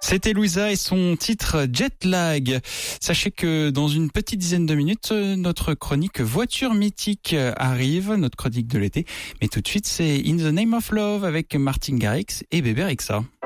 C'était Louisa et son titre Jet Lag. Sachez que dans une petite dizaine de minutes, notre chronique voiture mythique arrive, notre chronique de l'été. Mais tout de suite, c'est In the Name of Love avec Martin Garrix et Bébé Rexha.